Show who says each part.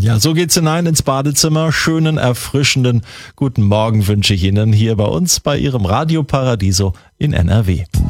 Speaker 1: Ja, so geht's hinein ins Badezimmer. Schönen, erfrischenden guten Morgen wünsche ich Ihnen hier bei uns bei Ihrem Radio Paradiso in NRW.